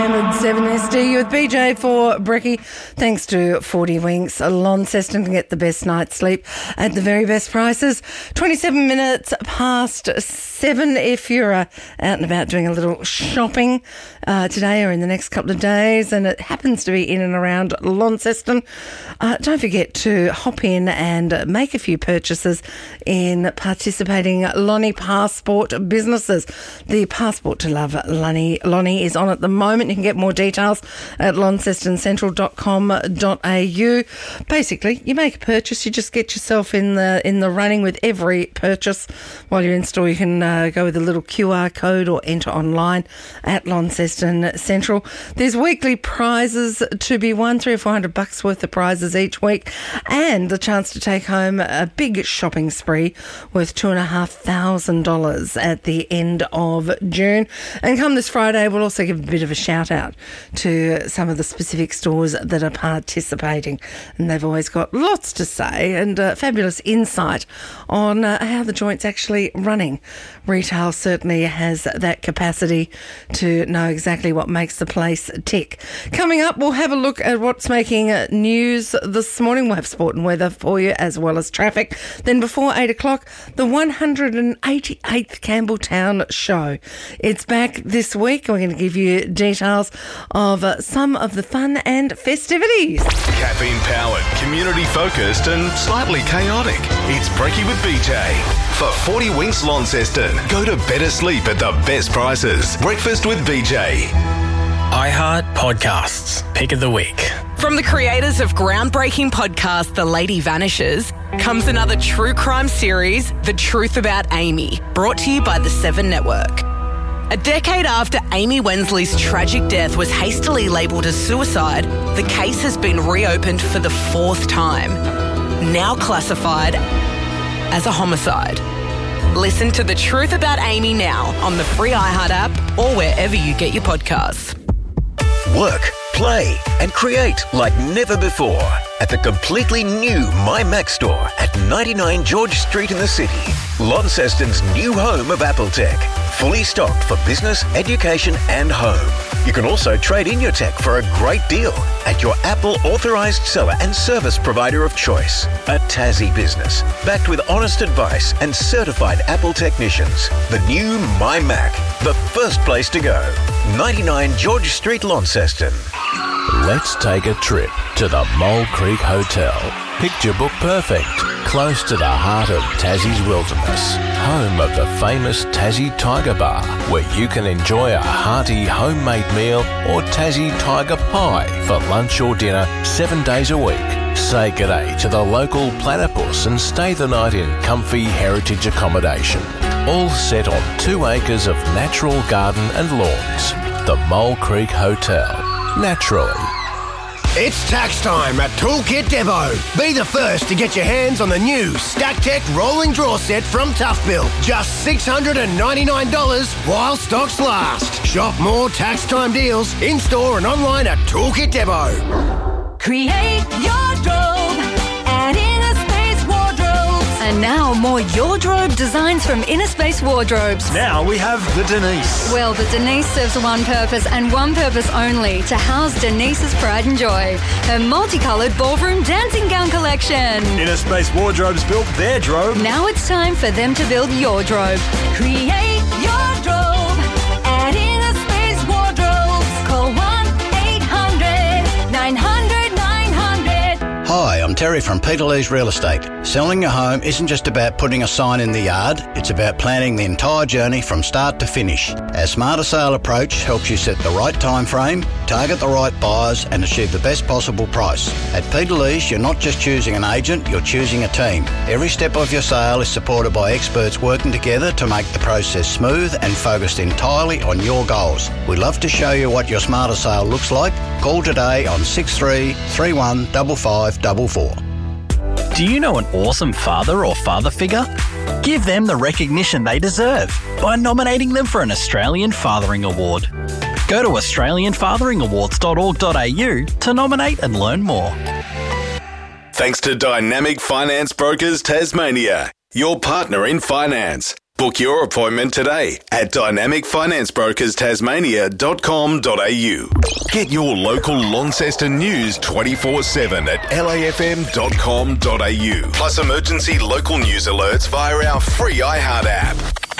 Hammered 7SD with BJ for Brekkie. Thanks to 40 Winks, Launceston can get the best night's sleep at the very best prices. 27 minutes past 7 if you're out and about doing a little shopping today or in the next couple of days and it happens to be in and around Launceston. Don't forget to hop in and make a few purchases in participating Lonnie Passport businesses. The Passport to Love Lonnie is on at the moment. You can get more details at launcestoncentral.com.au. Basically, you make a purchase, you just get yourself in the running with every purchase. While you're in store, you can go with a little QR code or enter online at Launceston Central. There's weekly prizes to be won, $300 or $400 worth of prizes each week, and the chance to take home a big shopping spree worth $2,500 at the end of June. And come this Friday, we'll also give a bit of a shout out to some of the specific stores that are participating, and they've always got lots to say and fabulous insight on how the joint's actually running. Retail certainly has that capacity to know exactly what makes the place tick. Coming up, we'll have a look at what's making news this morning. We'll have sport and weather for you as well as traffic. Then before 8 o'clock, the 188th Campbelltown show. It's back this week. We're going to give you details of some of the fun and festivities. Caffeine powered, community focused and slightly chaotic. It's Brekkie with BJ. For 40 Winks Launceston, go to better sleep at the best prices. Breakfast with BJ. iHeart Podcasts, Pick of the Week. From the creators of groundbreaking podcast The Lady Vanishes comes another true crime series, The Truth About Amy, brought to you by the Seven Network. A decade after Amy Wensley's tragic death was hastily labelled as suicide, the case has been reopened for the fourth time, now classified as a homicide. Listen to The Truth About Amy now on the free iHeart app or wherever you get your podcasts. Work, play and create like never before at the completely new MyMac store at 99 George Street in the city. Launceston's new home of Apple Tech. Fully stocked for business, education and home. You can also trade in your tech for a great deal at your Apple authorised seller and service provider of choice. A Tassie business, backed with honest advice and certified Apple technicians. The new MyMac, the first place to go. 99 George Street, Launceston. Let's take a trip to the Mole Creek Hotel. Picture book perfect, close to the heart of Tassie's wilderness, home of the famous Tassie Tiger Bar, where you can enjoy a hearty homemade meal or Tassie Tiger Pie for lunch or dinner 7 days a week. Say g'day to the local platypus and stay the night in comfy heritage accommodation. All set on 2 acres of natural garden and lawns. The Mole Creek Hotel. Naturally. It's tax time at Toolkit Depot. Be the first to get your hands on the new StackTech rolling draw set from Tuffbill. Just $699 while stocks last. Shop more tax time deals in-store and online at Toolkit Depot. Create your drobe at Inner Space Wardrobes. And now more Yordrobe designs from Inner Space Wardrobes. Now we have the Denise. Well, the Denise serves one purpose and one purpose only, to house Denise's pride and joy. Her multicoloured ballroom dancing gown collection. Inner Space Wardrobes built their drobe. Now it's time for them to build your drobe. Create your drobe at Inner Space Wardrobes. Call 1-800-900-900. Hi, I'm Terry from Peter Lee's Real Estate. Selling your home isn't just about putting a sign in the yard, it's about planning the entire journey from start to finish. Our Smarter Sale approach helps you set the right time frame, target the right buyers and achieve the best possible price. At Peter Lee's, you're not just choosing an agent, you're choosing a team. Every step of your sale is supported by experts working together to make the process smooth and focused entirely on your goals. We'd love to show you what your Smarter Sale looks like. Call today on 6331 5544. Do you know an awesome father or father figure? Give them the recognition they deserve by nominating them for an Australian Fathering Award. Go to australianfatheringawards.org.au to nominate and learn more. Thanks to Dynamic Finance Brokers Tasmania, your partner in finance. Book your appointment today at dynamicfinancebrokerstasmania.com.au. Get your local Launceston news 24/7 at lafm.com.au. Plus emergency local news alerts via our free iHeart app.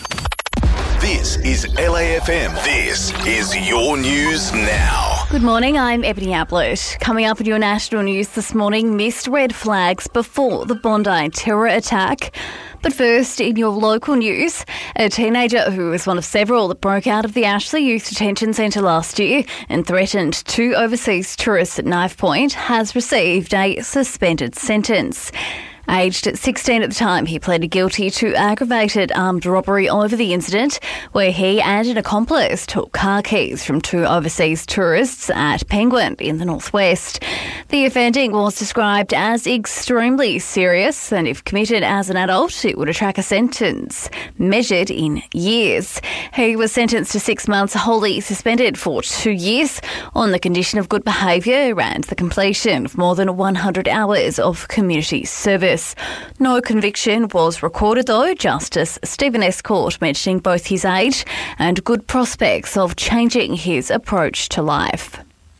This is LAFM. This is your news now. Good morning, I'm Ebony Ablett. Coming up in your national news this morning, missed red flags before the Bondi terror attack. But first, in your local news, a teenager who was one of several that broke out of the Ashley Youth Detention Centre last year and threatened two overseas tourists at Knife Point has received a suspended sentence. Aged 16 at the time, he pleaded guilty to aggravated armed robbery over the incident where he and an accomplice took car keys from two overseas tourists at Penguin in the northwest. The offending was described as extremely serious, and if committed as an adult, it would attract a sentence measured in years. He was sentenced to 6 months, wholly suspended for 2 years on the condition of good behaviour and the completion of more than 100 hours of community service. No conviction was recorded though, Justice Stephen Escourt mentioning both his age and good prospects of changing his approach to life.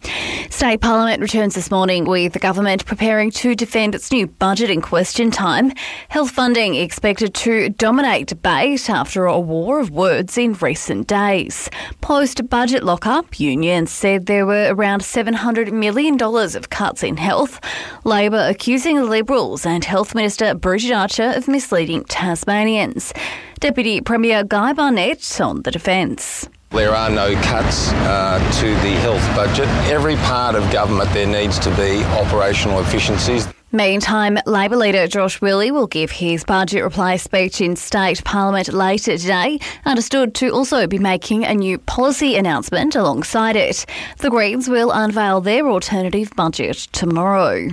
State Parliament returns this morning with the government preparing to defend its new budget in question time. Health funding expected to dominate debate after a war of words in recent days. Post-budget lock-up, unions said there were around $700 million of cuts in health. Labor accusing the Liberals and Health Minister Bridget Archer of misleading Tasmanians. Deputy Premier Guy Barnett on the defence. There are no cuts to the health budget. Every part of government there needs to be operational efficiencies. Meantime, Labor leader Josh Willey will give his budget reply speech in State Parliament later today, understood to also be making a new policy announcement alongside it. The Greens will unveil their alternative budget tomorrow.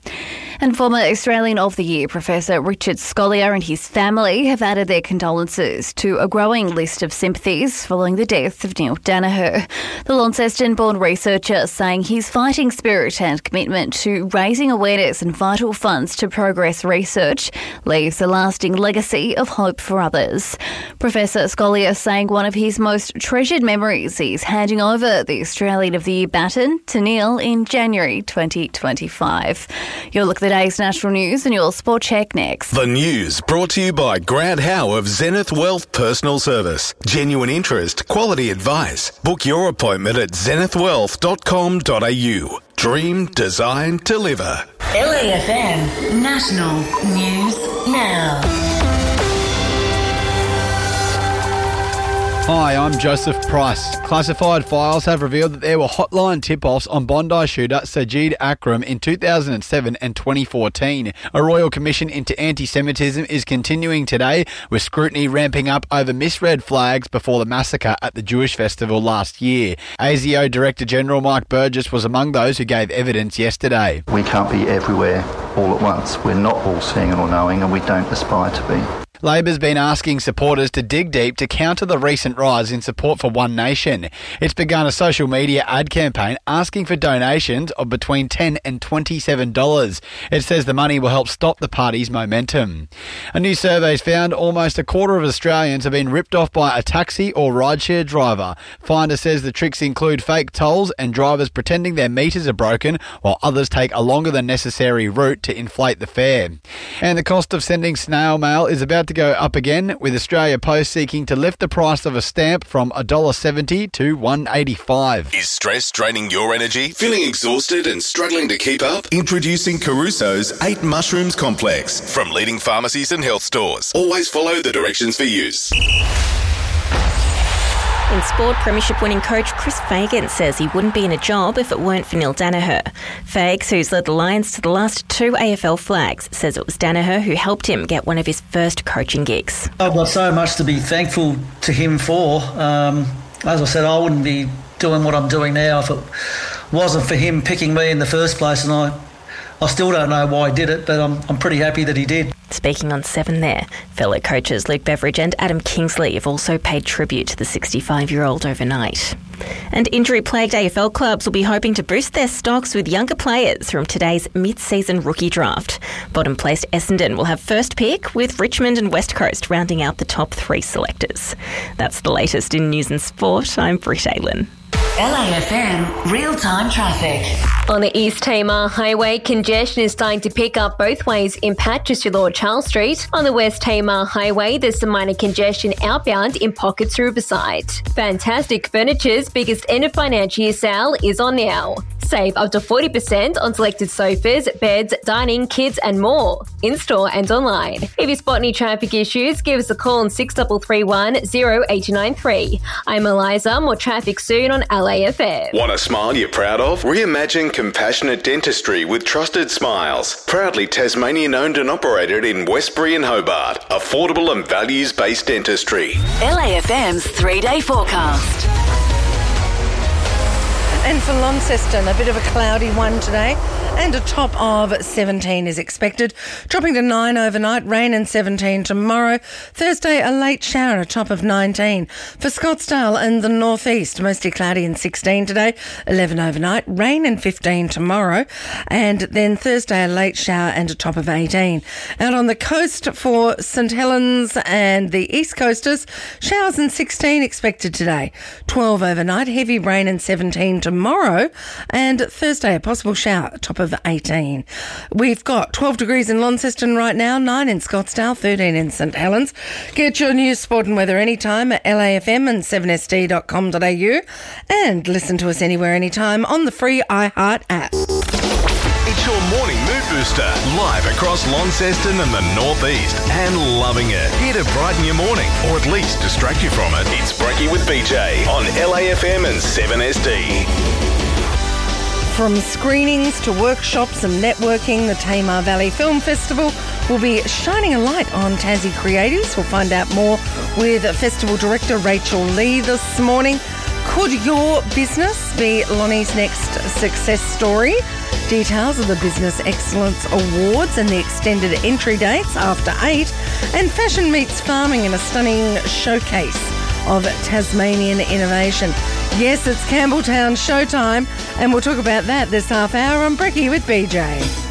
And former Australian of the Year Professor Richard Scolyer and his family have added their condolences to a growing list of sympathies following the death of Neil Danaher. The Launceston-born researcher saying his fighting spirit and commitment to raising awareness and vital funds to progress research leaves a lasting legacy of hope for others. Professor Scolyer saying one of his most treasured memories is handing over the Australian of the Year baton to Neil in January 2025. You'll look at the day's national news and your sport check next. The news brought to you by Grant Howe of Zenith Wealth Personal Service. Genuine interest, quality advice. Book your appointment at zenithwealth.com.au. Dream, design, deliver. LAFM National News Now. Hi, I'm Joseph Price. Classified files have revealed that there were hotline tip-offs on Bondi shooter Sajid Akram in 2007 and 2014. A Royal Commission into Anti-Semitism is continuing today, with scrutiny ramping up over misread flags before the massacre at the Jewish festival last year. ASIO Director General Mike Burgess was among those who gave evidence yesterday. We can't be everywhere all at once. We're not all seeing and all knowing, and we don't aspire to be. Labor's been asking supporters to dig deep to counter the recent rise in support for One Nation. It's begun a social media ad campaign asking for donations of between $10 and $27. It says the money will help stop the party's momentum. A new survey's found almost a quarter of Australians have been ripped off by a taxi or rideshare driver. Finder says the tricks include fake tolls and drivers pretending their meters are broken, while others take a longer than necessary route to inflate the fare. And the cost of sending snail mail is about to go up again, with Australia Post seeking to lift the price of a stamp from $1.70 to $1.85. Is stress draining your energy? Feeling exhausted and struggling to keep up? Introducing Caruso's 8 Mushrooms Complex from leading pharmacies and health stores. Always follow the directions for use. In sport, premiership-winning coach Chris Fagan says he wouldn't be in a job if it weren't for Neil Danaher. Fags, who's led the Lions to the last 2 AFL flags, says it was Danaher who helped him get one of his first coaching gigs. I've got so much to be thankful to him for. As I said, I wouldn't be doing what I'm doing now if it wasn't for him picking me in the first place, and I still don't know why he did it, but I'm pretty happy that he did. Speaking on 7 there, fellow coaches Luke Beveridge and Adam Kingsley have also paid tribute to the 65-year-old overnight. And injury-plagued AFL clubs will be hoping to boost their stocks with younger players from today's mid-season rookie draft. Bottom-placed Essendon will have first pick, with Richmond and West Coast rounding out the top 3 selectors. That's the latest in news and sport. I'm Britt Aylin. LAFM real-time traffic. On the East Tamar Highway, congestion is starting to pick up both ways in patches to Lord Charles Street. On the West Tamar Highway, there's some minor congestion outbound in pockets through Riverside. Fantastic Furniture's biggest end of financial year sale is on now. Save up to 40% on selected sofas, beds, dining, kids and more, in-store and online. If you spot any traffic issues, give us a call on 6331 0893. I'm Eliza. More traffic soon on LAFM. Want a smile you're proud of? Reimagine compassionate dentistry with Trusted Smiles. Proudly Tasmanian owned and operated in Westbury and Hobart. Affordable and values-based dentistry. LAFM's 3-day forecast. And for Launceston, a bit of a cloudy one today, and a top of 17 is expected, dropping to 9 overnight, rain and 17 tomorrow. Thursday, a late shower, a top of 19. For Scottsdale and the northeast, mostly cloudy and 16 today, 11 overnight, rain and 15 tomorrow. And then Thursday, a late shower and a top of 18. Out on the coast for St Helens and the East Coasters, showers and 16 expected today. 12 overnight, heavy rain and 17 tomorrow. And Thursday, a possible shower, a top of 18. We've got 12 degrees in Launceston right now, 9 in Scottsdale, 13 in St Helens. Get your news, sport and weather anytime at LAFM and 7sd.com.au, and listen to us anywhere, anytime on the free iHeart app. It's your morning mood booster, live across Launceston and the northeast, and loving it. Here to brighten your morning, or at least distract you from it. It's Brekkie with BJ on LAFM and 7SD. From screenings to workshops and networking, the Tamar Valley Film Festival will be shining a light on Tassie creatives. We'll find out more with Festival Director Rachel Lee this morning. Could your business be Lonnie's next success story? Details of the Business Excellence Awards and the extended entry dates after 8. And Fashion Meets Farming in a stunning showcase of Tasmanian innovation. Yes, it's Campbelltown showtime, and we'll talk about that this half hour on Brekkie with BJ.